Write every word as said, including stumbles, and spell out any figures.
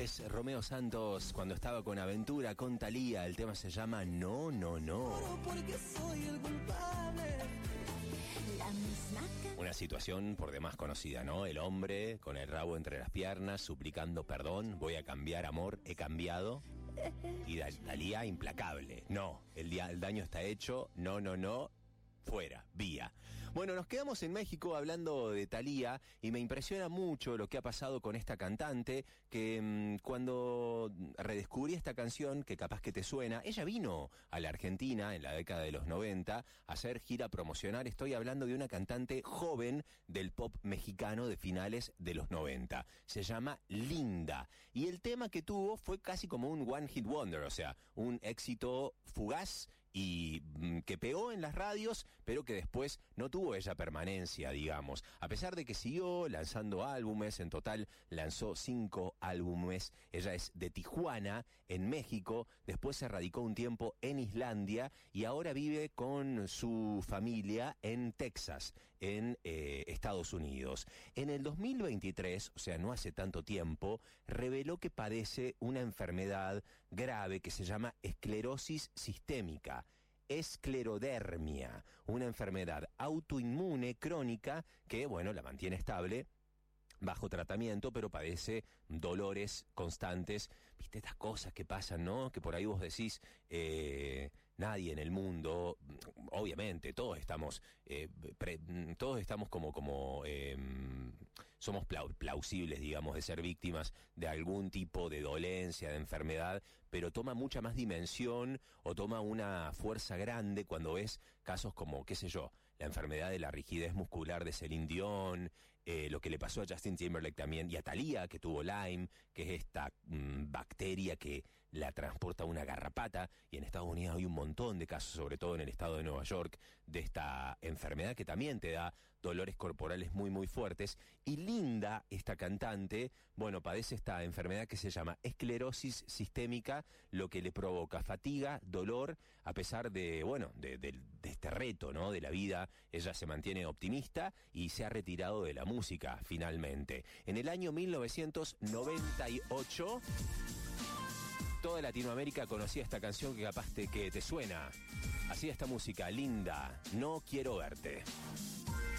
Es Romeo Santos cuando estaba con Aventura, con Thalía. El tema se llama No, No, No. Porque soy el culpable. La misma que... Una situación por demás conocida, ¿no? El hombre con el rabo entre las piernas, suplicando perdón. Voy a cambiar, amor, he cambiado. Y Thalía implacable. No, el, día, el daño está hecho. No, no, no. Fuera, vía. Bueno, nos quedamos en México hablando de Thalía y me impresiona mucho lo que ha pasado con esta cantante que mmm, cuando redescubrí esta canción, que capaz que te suena, ella vino a la Argentina en la década de los noventa a hacer gira promocional. Estoy hablando de una cantante joven del pop mexicano de finales de los noventa. Se llama Linda. Y el tema que tuvo fue casi como un one hit wonder, o sea, un éxito fugaz y mmm, que pegó en las radios, pero que después no tuvo ella permanencia, digamos. A pesar de que siguió lanzando álbumes, en total lanzó cinco álbumes. Ella es de Tijuana, en México, después se radicó un tiempo en Islandia y ahora vive con su familia en Texas, en eh, Estados Unidos. En el dos mil veintitrés, o sea, no hace tanto tiempo, reveló que padece una enfermedad grave que se llama esclerosis sistémica. Esclerodermia, una enfermedad autoinmune crónica que, bueno, la mantiene estable bajo tratamiento, pero padece dolores constantes. Viste estas cosas que pasan, ¿no? Que por ahí vos decís, eh, nadie en el mundo, obviamente, todos estamos, eh, pre, todos estamos como, como, eh, somos plau, plausibles, digamos, de ser víctimas de algún tipo de dolencia, de enfermedad, pero toma mucha más dimensión o toma una fuerza grande cuando ves casos como, qué sé yo, la enfermedad de la rigidez muscular de Celine Dion, eh, lo que le pasó a Justin Timberlake también, y a Thalía, que tuvo Lyme, que es esta mmm, bacteria que la transporta una garrapata, y en Estados Unidos hay un montón de casos, sobre todo en el estado de Nueva York, de esta enfermedad que también te da dolores corporales muy muy fuertes. Y Linda, esta cantante, bueno, padece esta enfermedad que se llama esclerosis sistémica, lo que le provoca fatiga, dolor, a pesar de, bueno, de, de, de este reto, ¿no?, de la vida. Ella se mantiene optimista y se ha retirado de la música finalmente. En el año mil novecientos noventa y ocho, toda Latinoamérica conocía esta canción que capaz te, que te suena. Hacía esta música, Linda, No Quiero Verte.